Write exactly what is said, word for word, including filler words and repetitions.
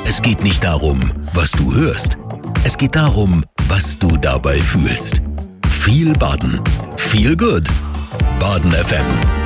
Es geht nicht darum, was du hörst. Es geht darum, was du dabei fühlst. Viel Baden. Viel Good. Baden F M.